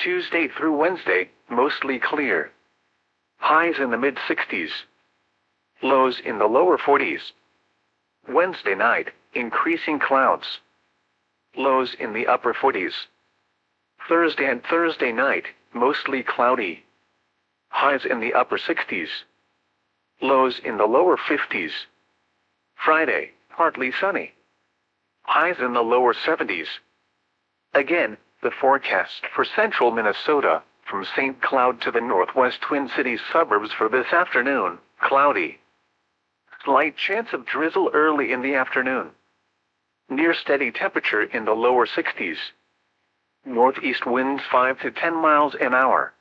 Tuesday through Wednesday, mostly clear. Highs in the mid-60s. Lows in the lower 40s. Wednesday night, increasing clouds. Lows in the upper 40s. Thursday and Thursday night, mostly cloudy. Highs in the upper 60s. Lows in the lower 50s. Friday, partly sunny. Highs in the lower 70s. Again, the forecast for central Minnesota, from St. Cloud to the northwest Twin Cities suburbs for this afternoon, cloudy. Slight chance of drizzle early in the afternoon. Near steady temperature in the lower 60s. Northeast winds 5 to 10 miles an hour.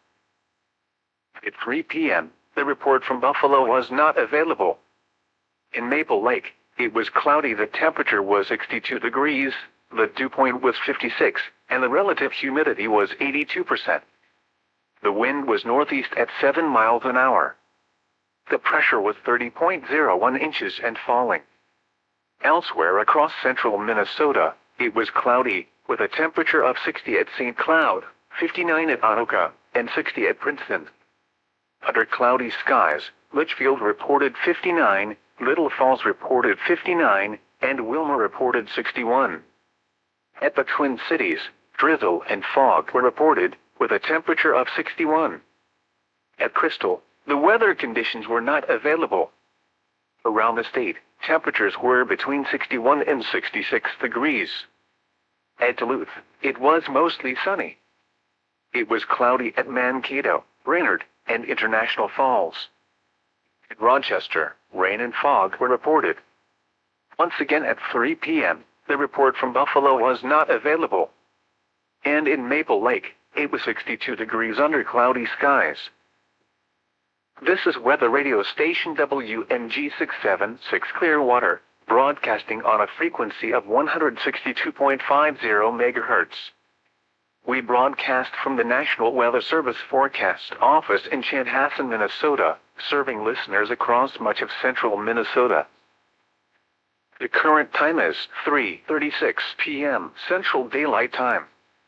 At 3 p.m., the report from Buffalo was not available. In Maple Lake, it was cloudy. The temperature was 62 degrees, the dew point was 56, and the relative humidity was 82%. The wind was northeast at 7 miles an hour. The pressure was 30.01 inches and falling. Elsewhere across central Minnesota, it was cloudy, with a temperature of 60 at St. Cloud, 59 at Anoka, and 60 at Princeton. Under cloudy skies, Litchfield reported 59, Little Falls reported 59, and Wilmer reported 61. At the Twin Cities, drizzle and fog were reported, with a temperature of 61. At Crystal, the weather conditions were not available. Around the state, temperatures were between 61 and 66 degrees. At Duluth, it was mostly sunny. It was cloudy at Mankato, Brainerd, and International Falls. At Rochester, rain and fog were reported. Once again at 3 p.m., the report from Buffalo was not available. And in Maple Lake, it was 62 degrees under cloudy skies. This is weather radio station WMG 676 Clearwater, broadcasting on a frequency of 162.50 MHz. We broadcast from the National Weather Service Forecast Office in Chanhassen, Minnesota, serving listeners across much of central Minnesota. The current time is 3:36 p.m. Central Daylight Time.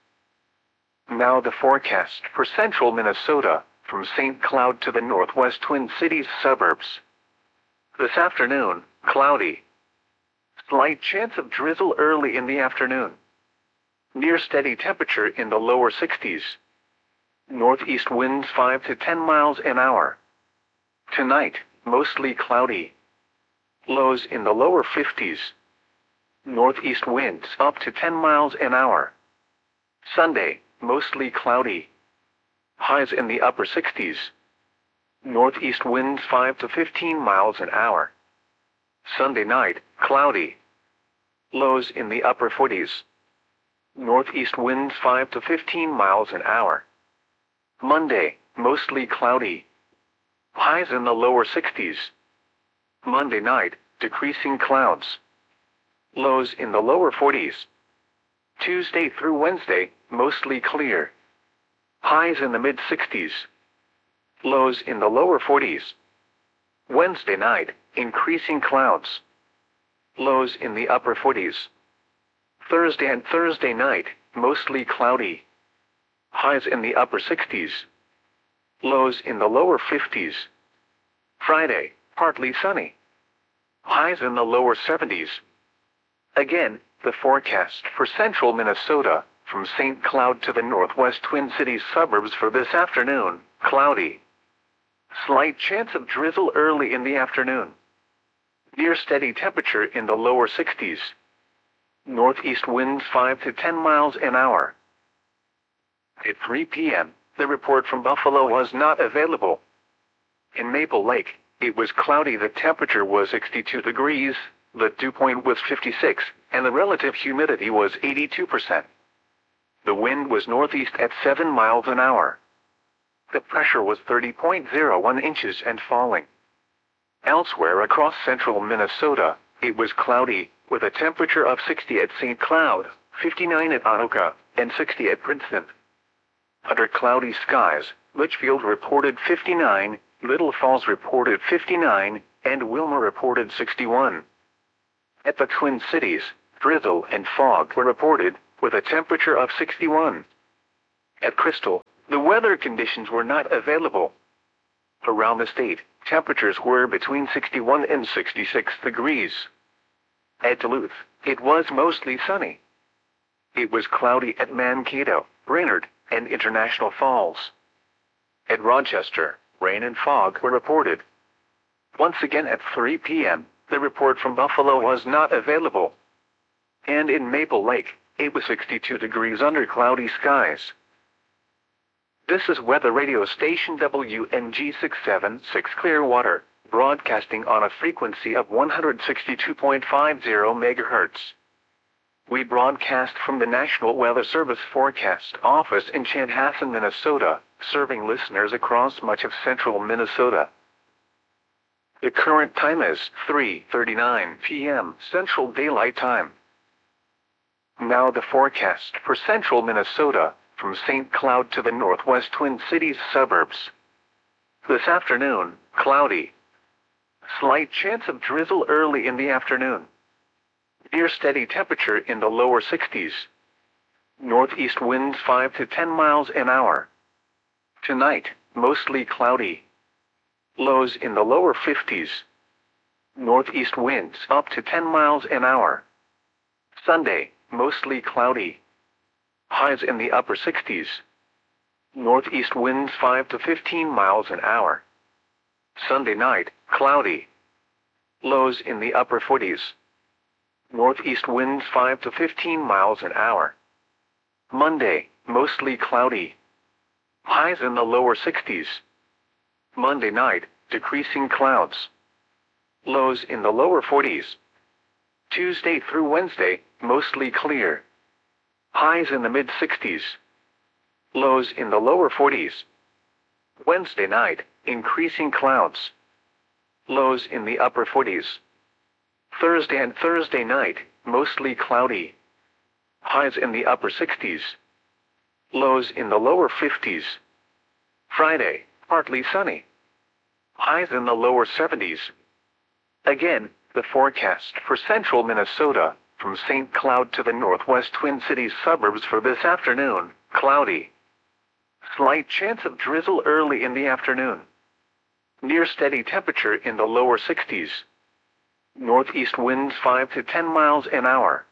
Now the forecast for central Minnesota, from St. Cloud to the northwest Twin Cities suburbs. This afternoon, cloudy. Slight chance of drizzle early in the afternoon. Near steady temperature in the lower 60s. Northeast winds 5 to 10 miles an hour. Tonight, mostly cloudy. Lows in the lower 50s. Northeast winds up to 10 miles an hour. Sunday, mostly cloudy. Highs in the upper 60s. Northeast winds 5 to 15 miles an hour. Sunday night, cloudy. Lows in the upper 40s. Northeast winds 5 to 15 miles an hour. Monday, mostly cloudy. Highs in the lower 60s. Monday night, decreasing clouds. Lows in the lower 40s. Tuesday through Wednesday, mostly clear. Highs in the mid-60s. Lows in the lower 40s. Wednesday night, increasing clouds. Lows in the upper 40s. Thursday and Thursday night, mostly cloudy. Highs in the upper 60s. Lows in the lower 50s. Friday, partly sunny. Highs in the lower 70s. Again, the forecast for central Minnesota, from St. Cloud to the northwest Twin Cities suburbs for this afternoon, cloudy. Slight chance of drizzle early in the afternoon. Near steady temperature in the lower 60s. Northeast winds 5 to 10 miles an hour. At 3 p.m., the report from Buffalo was not available. In Maple Lake, it was cloudy. The temperature was 62 degrees, the dew point was 56, and the relative humidity was 82%. The wind was northeast at 7 miles an hour. The pressure was 30.01 inches and falling. Elsewhere across central Minnesota, it was cloudy, with a temperature of 60 at St. Cloud, 59 at Anoka, and 60 at Princeton. Under cloudy skies, Litchfield reported 59, Little Falls reported 59, and Wilmer reported 61. At the Twin Cities, drizzle and fog were reported, with a temperature of 61. At Crystal, the weather conditions were not available. Around the state, temperatures were between 61 and 66 degrees. At Duluth, it was mostly sunny. It was cloudy at Mankato, Brainerd, and International Falls. At Rochester, rain and fog were reported. Once again at 3 p.m., the report from Buffalo was not available. And in Maple Lake, it was 62 degrees under cloudy skies. This is weather radio station WNG676 Clearwater, broadcasting on a frequency of 162.50 MHz. We broadcast from the National Weather Service Forecast Office in Chanhassen, Minnesota, serving listeners across much of central Minnesota. The current time is 3:39 p.m. Central Daylight Time. Now the forecast for central Minnesota, from St. Cloud to the northwest Twin Cities suburbs. This afternoon, cloudy. Slight chance of drizzle early in the afternoon. Near steady temperature in the lower 60s. Northeast winds 5 to 10 miles an hour. Tonight, mostly cloudy. Lows in the lower 50s. Northeast winds up to 10 miles an hour. Sunday, mostly cloudy. Highs in the upper 60s. Northeast winds 5 to 15 miles an hour. Sunday night, cloudy. Lows in the upper 40s. Northeast winds 5 to 15 miles an hour. Monday, mostly cloudy. Highs in the lower 60s. Monday night, decreasing clouds. Lows in the lower 40s. Tuesday through Wednesday, mostly clear. Highs in the mid-60s. Lows in the lower 40s. Wednesday night, increasing clouds. Lows in the upper 40s. Thursday and Thursday night, mostly cloudy. Highs in the upper 60s. Lows in the lower 50s. Friday, partly sunny. Highs in the lower 70s. Again, the forecast for central Minnesota, from St. Cloud to the northwest Twin Cities suburbs for this afternoon, cloudy. Slight chance of drizzle early in the afternoon. Near steady temperature in the lower 60s. Northeast winds 5 to 10 miles an hour.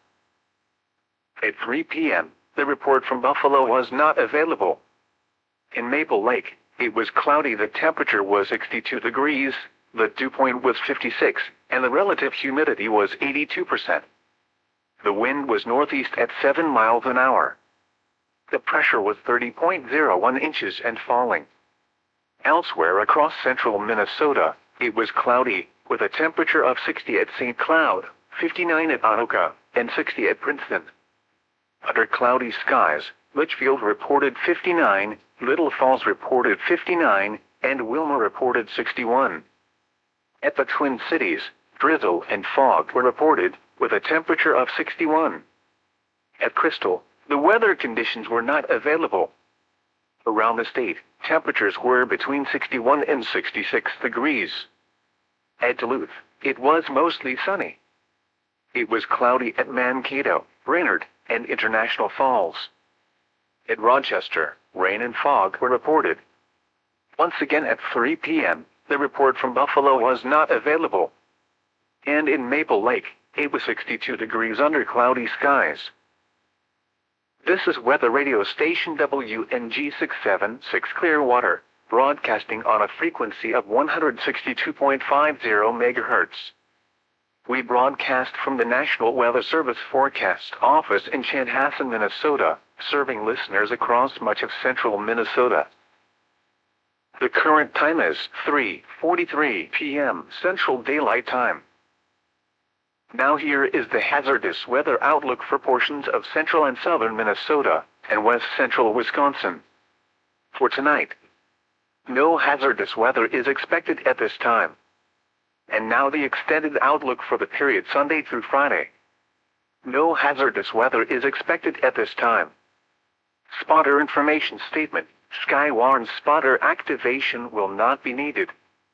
At 3 p.m., the report from Buffalo was not available. In Maple Lake, it was cloudy. The temperature was 62 degrees, the dew point was 56, and the relative humidity was 82%. The wind was northeast at 7 miles an hour. The pressure was 30.01 inches and falling. Elsewhere across central Minnesota, it was cloudy, with a temperature of 60 at St. Cloud, 59 at Anoka, and 60 at Princeton. Under cloudy skies, Litchfield reported 59, Little Falls reported 59, and Wilmer reported 61. At the Twin Cities, drizzle and fog were reported, with a temperature of 61. At Crystal, the weather conditions were not available. Around the state, temperatures were between 61 and 66 degrees. At Duluth, it was mostly sunny. It was cloudy at Mankato, Brainerd, and International Falls. At Rochester, rain and fog were reported. Once again at 3 p.m., the report from Buffalo was not available. And in Maple Lake, it was 62 degrees under cloudy skies. This is weather radio station WNG676 Clearwater, broadcasting on a frequency of 162.50 MHz. We broadcast from the National Weather Service Forecast Office in Chanhassen, Minnesota, serving listeners across much of central Minnesota. The current time is 3:43 p.m. Central Daylight Time. Now here is the hazardous weather outlook for portions of central and southern Minnesota and west central Wisconsin. For tonight, no hazardous weather is expected at this time. And now the extended outlook for the period Sunday through Friday. No hazardous weather is expected at this time. Spotter information statement. Skywarn spotter activation will not be needed.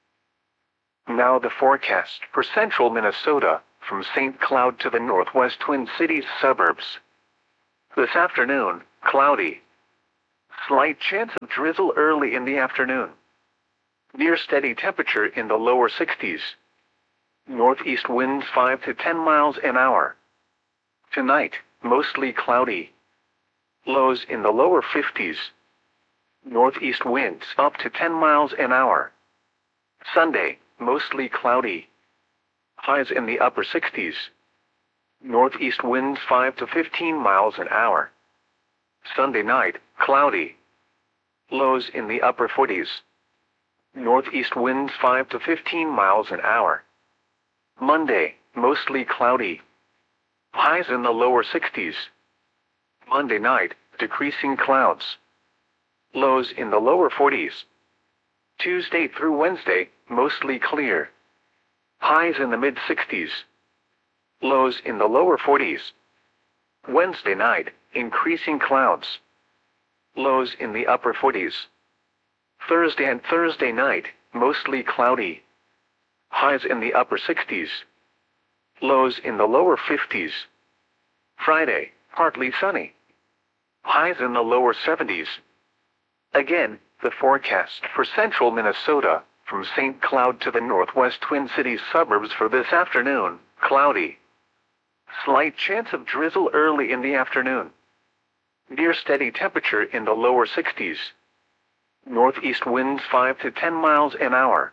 Now the forecast for central Minnesota, from St. Cloud to the northwest Twin Cities suburbs. This afternoon, cloudy. Slight chance of drizzle early in the afternoon. Near steady temperature in the lower 60s. Northeast winds 5 to 10 miles an hour. Tonight, mostly cloudy. Lows in the lower 50s. Northeast winds up to 10 miles an hour. Sunday, mostly cloudy. Highs in the upper 60s. Northeast winds 5 to 15 miles an hour. Sunday night, cloudy. Lows in the upper 40s. Northeast winds 5 to 15 miles an hour. Monday, mostly cloudy. Highs in the lower 60s. Monday night, decreasing clouds. Lows in the lower 40s. Tuesday through Wednesday, mostly clear. Highs in the mid-60s. Lows in the lower 40s. Wednesday night, increasing clouds. Lows in the upper 40s. Thursday and Thursday night, mostly cloudy. Highs in the upper 60s. Lows in the lower 50s. Friday, partly sunny. Highs in the lower 70s. Again, the forecast for central Minnesota, from St. Cloud to the northwest Twin Cities suburbs for this afternoon, cloudy. Slight chance of drizzle early in the afternoon. Near steady temperature in the lower 60s. Northeast winds 5 to 10 miles an hour.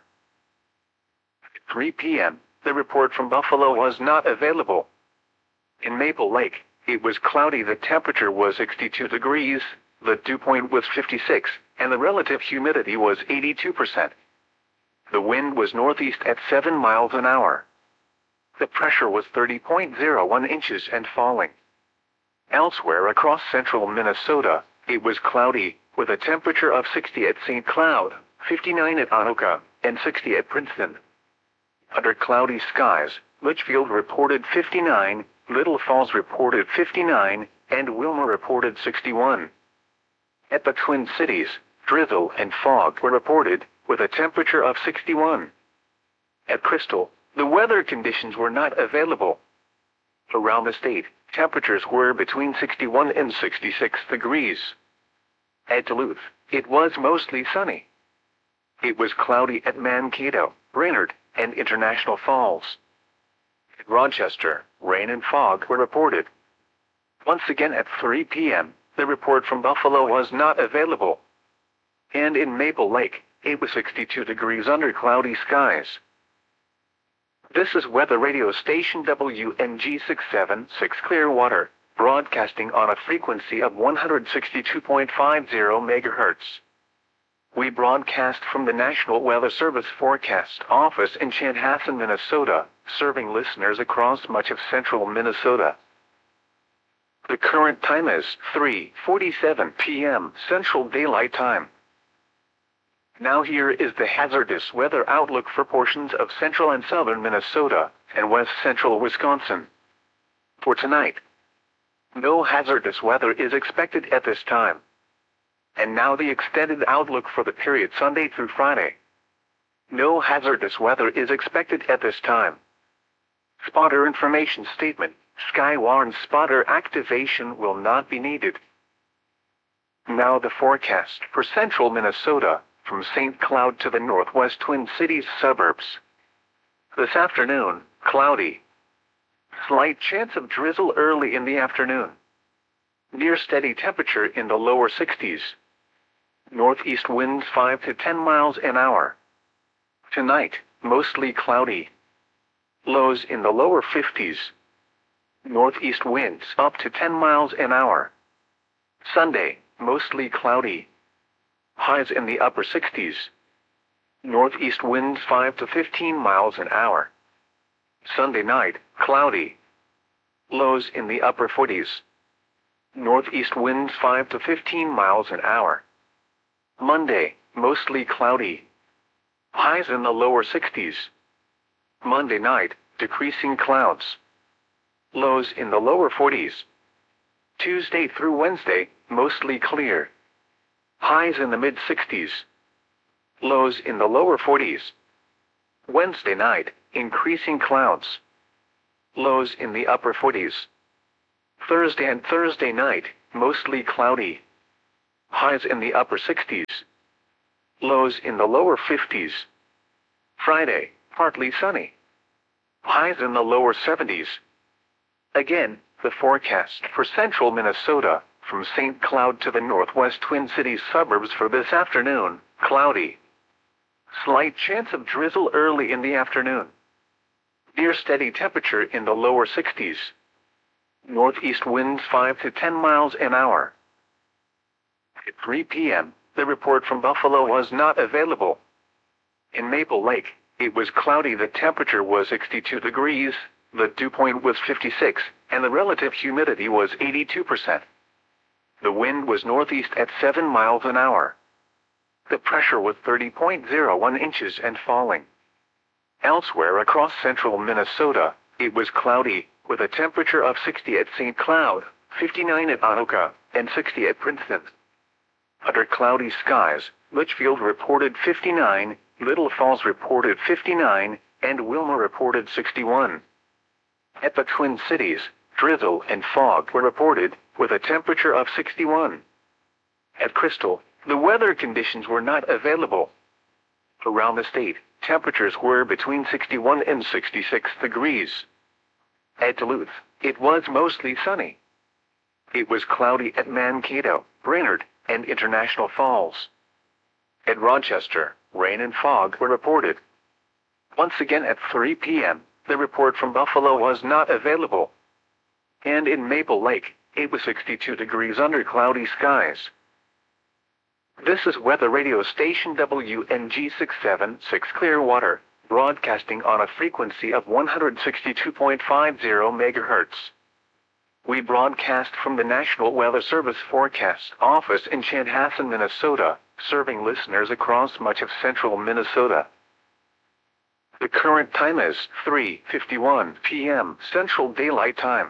At 3 p.m., the report from Buffalo was not available. In Maple Lake, it was cloudy. The temperature was 62 degrees, the dew point was 56, and the relative humidity was 82%. The wind was northeast at 7 miles an hour. The pressure was 30.01 inches and falling. Elsewhere across central Minnesota, it was cloudy, with a temperature of 60 at St. Cloud, 59 at Anoka, and 60 at Princeton. Under cloudy skies, Litchfield reported 59, Little Falls reported 59, and Wilmer reported 61. At the Twin Cities, drizzle and fog were reported, with a temperature of 61. At Crystal, the weather conditions were not available. Around the state, temperatures were between 61 and 66 degrees. At Duluth, it was mostly sunny. It was cloudy at Mankato, Brainerd, and International Falls. At Rochester, rain and fog were reported. Once again at 3 p.m., the report from Buffalo was not available. And in Maple Lake, it was 62 degrees under cloudy skies. This is weather radio station WNG 676 Clearwater, broadcasting on a frequency of 162.50 MHz. We broadcast from the National Weather Service Forecast Office in Chanhassen, Minnesota, serving listeners across much of central Minnesota. The current time is 3:47 p.m. Central Daylight Time. Now here is the hazardous weather outlook for portions of central and southern Minnesota and west central Wisconsin. For tonight, no hazardous weather is expected at this time. And now the extended outlook for the period Sunday through Friday. No hazardous weather is expected at this time. Spotter information statement: Skywarn spotter activation will not be needed. Now the forecast for central Minnesota, from St. Cloud to the northwest Twin Cities suburbs. This afternoon, cloudy. Slight chance of drizzle early in the afternoon. Near steady temperature in the lower 60s. Northeast winds 5 to 10 miles an hour. Tonight, mostly cloudy. Lows in the lower 50s. Northeast winds up to 10 miles an hour. Sunday, mostly cloudy. Highs in the upper 60s. Northeast winds 5 to 15 miles an hour. Sunday night, cloudy. Lows in the upper 40s. Northeast winds 5 to 15 miles an hour. Monday, mostly cloudy. Highs in the lower 60s. Monday night, decreasing clouds. Lows in the lower 40s. Tuesday through Wednesday, mostly clear. Highs in the mid-60s. Lows in the lower 40s. Wednesday night, increasing clouds. Lows in the upper 40s. Thursday and Thursday night, mostly cloudy. Highs in the upper 60s. Lows in the lower 50s. Friday, partly sunny. Highs in the lower 70s. Again, the forecast for central Minnesota, from St. Cloud to the northwest Twin Cities suburbs for this afternoon, cloudy. Slight chance of drizzle early in the afternoon. Near steady temperature in the lower 60s. Northeast winds 5 to 10 miles an hour. At 3 p.m., the report from Buffalo was not available. In Maple Lake, it was cloudy. The temperature was 62 degrees, the dew point was 56, and the relative humidity was 82%. The wind was northeast at 7 miles an hour. The pressure was 30.01 inches and falling. Elsewhere across central Minnesota, it was cloudy, with a temperature of 60 at St. Cloud, 59 at Anoka, and 60 at Princeton. Under cloudy skies, Litchfield reported 59, Little Falls reported 59, and Wilma reported 61. At the Twin Cities, drizzle and fog were reported, with a temperature of 61. At Crystal, the weather conditions were not available. Around the state, temperatures were between 61 and 66 degrees. At Duluth, it was mostly sunny. It was cloudy at Mankato, Brainerd, and International Falls. At Rochester, rain and fog were reported. Once again at 3 p.m., the report from Buffalo was not available. And in Maple Lake, it was 62 degrees under cloudy skies. This is weather radio station WNG 676 Clearwater, broadcasting on a frequency of 162.50 MHz. We broadcast from the National Weather Service Forecast Office in Chanhassen, Minnesota, serving listeners across much of central Minnesota. The current time is 3:51 p.m. Central Daylight Time.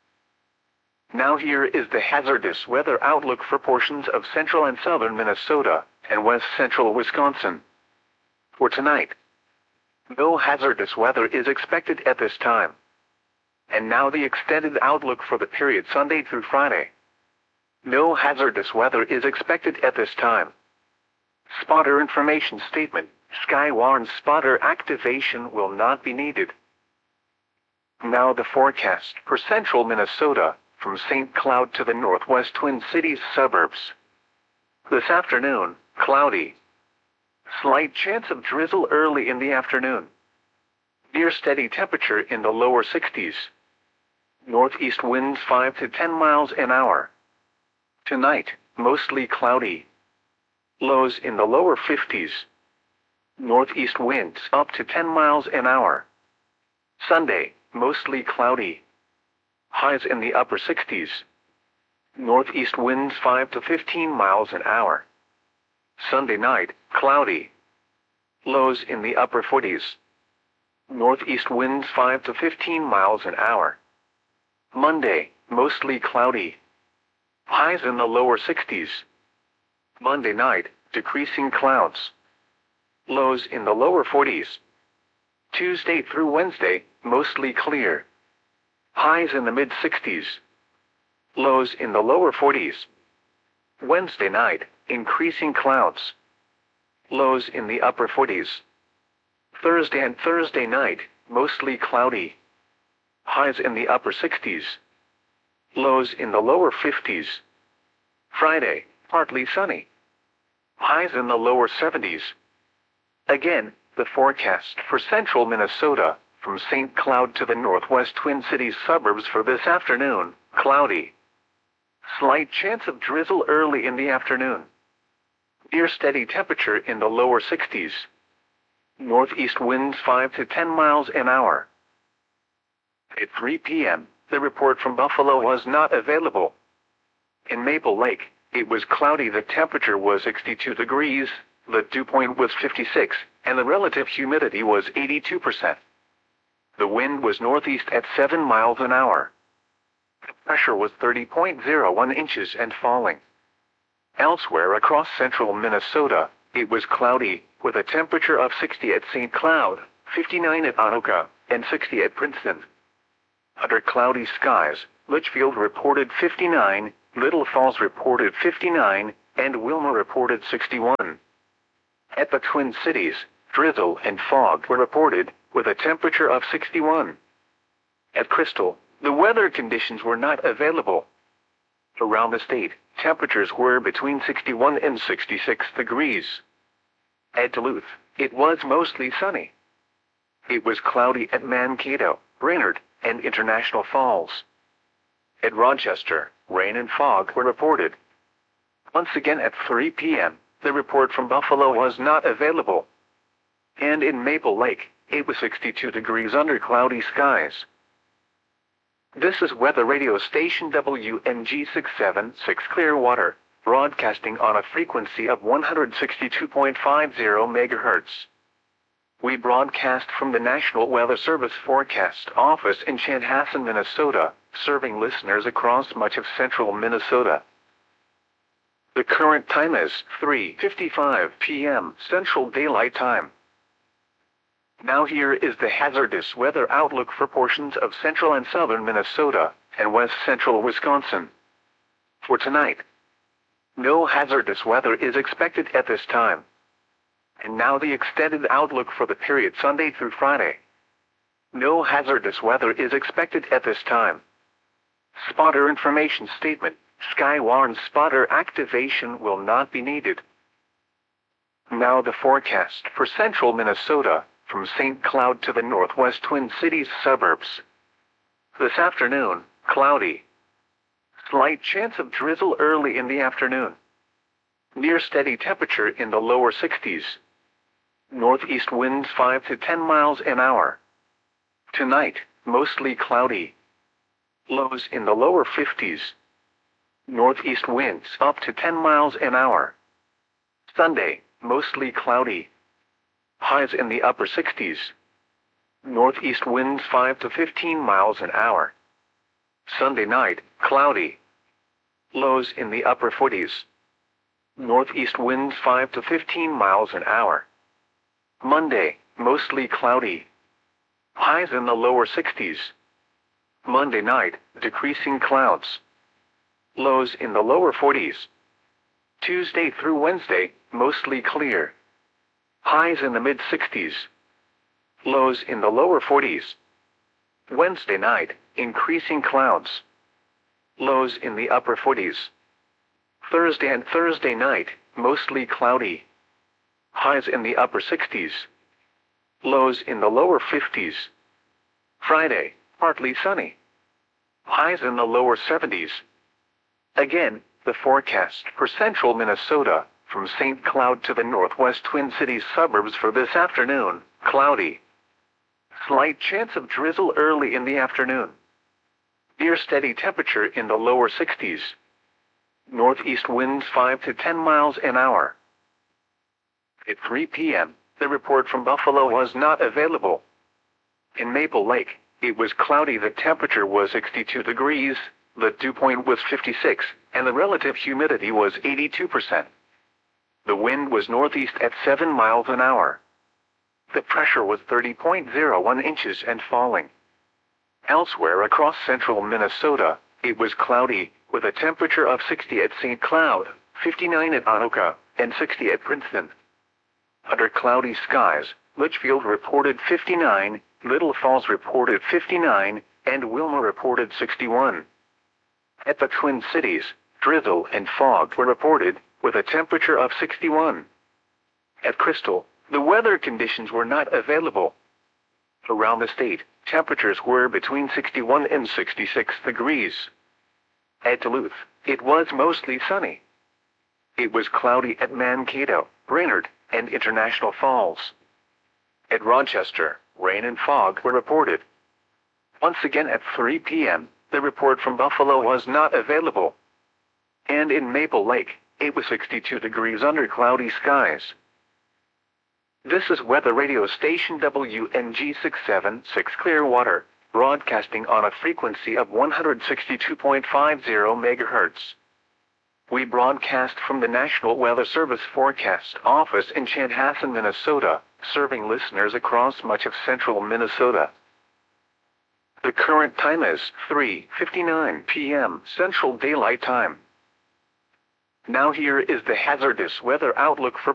Now here is the hazardous weather outlook for portions of central and southern Minnesota and west central Wisconsin. For tonight, no hazardous weather is expected at this time. And now the extended outlook for the period Sunday through Friday. No hazardous weather is expected at this time. Spotter information statement: Skywarn spotter activation will not be needed. Now the forecast for central Minnesota, from St. Cloud to the northwest Twin Cities suburbs. This afternoon, cloudy. Slight chance of drizzle early in the afternoon. Near steady temperature in the lower 60s. Northeast winds 5 to 10 miles an hour. Tonight, mostly cloudy. Lows in the lower 50s. Northeast winds up to 10 miles an hour. Sunday, mostly cloudy. Highs in the upper 60s. Northeast winds 5 to 15 miles an hour. Sunday night, cloudy. Lows in the upper 40s. Northeast winds 5 to 15 miles an hour. Monday, mostly cloudy. Highs in the lower 60s. Monday night, decreasing clouds. Lows in the lower 40s. Tuesday through Wednesday, mostly clear. Highs in the mid-60s. Lows in the lower 40s. Wednesday night, increasing clouds. Lows in the upper 40s. Thursday and Thursday night, mostly cloudy. Highs in the upper 60s. Lows in the lower 50s. Friday, partly sunny. Highs in the lower 70s. Again, the forecast for central Minnesota, from St. Cloud to the northwest Twin Cities suburbs for this afternoon, cloudy. Slight chance of drizzle early in the afternoon. Near steady temperature in the lower 60s. Northeast winds 5 to 10 miles an hour. At 3 p.m., the report from Buffalo was not available. In Maple Lake, it was cloudy. The temperature was 62 degrees, the dew point was 56, and the relative humidity was 82%. The wind was northeast at 7 miles an hour. The pressure was 30.01 inches and falling. Elsewhere across central Minnesota, it was cloudy, with a temperature of 60 at St. Cloud, 59 at Anoka, and 60 at Princeton. Under cloudy skies, Litchfield reported 59, Little Falls reported 59, and Wilma reported 61. At the Twin Cities, drizzle and fog were reported, with a temperature of 61. At Crystal, the weather conditions were not available. Around the state, temperatures were between 61 and 66 degrees. At Duluth, it was mostly sunny. It was cloudy at Mankato, Brainerd, and International Falls. At Rochester, rain and fog were reported. Once again at 3 p.m., the report from Buffalo was not available. And in Maple Lake, it was 62 degrees under cloudy skies. This is weather radio station WMG 676 Clearwater, broadcasting on a frequency of 162.50 MHz. We broadcast from the National Weather Service Forecast Office in Chanhassen, Minnesota, serving listeners across much of central Minnesota. The current time is 3:55 p.m. Central Daylight Time. Now here is the hazardous weather outlook for portions of central and southern Minnesota and west central Wisconsin. For tonight, no hazardous weather is expected at this time. And now the extended outlook for the period Sunday through Friday. No hazardous weather is expected at this time. Spotter information statement: Skywarn spotter activation will not be needed. Now the forecast for central Minnesota, from St. Cloud to the northwest Twin Cities suburbs. This afternoon, cloudy. Slight chance of drizzle early in the afternoon. Near steady temperature in the lower 60s. Northeast winds 5 to 10 miles an hour. Tonight, mostly cloudy. Lows in the lower 50s. Northeast winds up to 10 miles an hour. Sunday, mostly cloudy. Highs in the upper 60s. Northeast winds 5 to 15 miles an hour. Sunday night, cloudy. Lows in the upper 40s. Northeast winds 5 to 15 miles an hour. Monday, mostly cloudy. Highs in the lower 60s. Monday night, decreasing clouds. Lows in the lower 40s. Tuesday through Wednesday, mostly clear. Highs in the mid-60s. Lows in the lower 40s. Wednesday night, increasing clouds. Lows in the upper 40s. Thursday and Thursday night, mostly cloudy. Highs in the upper 60s. Lows in the lower 50s. Friday, partly sunny. Highs in the lower 70s. Again, the forecast for central Minnesota, from St. Cloud to the northwest Twin Cities suburbs for this afternoon, cloudy. Slight chance of drizzle early in the afternoon. Near steady temperature in the lower 60s. Northeast winds 5 to 10 miles an hour. At 3 p.m., the report from Buffalo was not available. In Maple Lake, it was cloudy. The temperature was 62 degrees, the dew point was 56, and the relative humidity was 82%. The wind was northeast at 7 miles an hour. The pressure was 30.01 inches and falling. Elsewhere across central Minnesota, it was cloudy, with a temperature of 60 at St. Cloud, 59 at Anoka, and 60 at Princeton. Under cloudy skies, Litchfield reported 59, Little Falls reported 59, and Wilma reported 61. At the Twin Cities, drizzle and fog were reported, with a temperature of 61. At Crystal, the weather conditions were not available. Around the state, temperatures were between 61 and 66 degrees. At Duluth, it was mostly sunny. It was cloudy at Mankato, Brainerd, and International Falls. At Rochester, rain and fog were reported. Once again at 3 p.m., the report from Buffalo was not available. And in Maple Lake, it was 62 degrees under cloudy skies. This is weather radio station WMG 676 Clearwater, broadcasting on a frequency of 162.50 MHz. We broadcast from the National Weather Service Forecast Office in Chanhassen, Minnesota, serving listeners across much of central Minnesota. The current time is 3:59 p.m. Central Daylight Time. Now here is the hazardous weather outlook for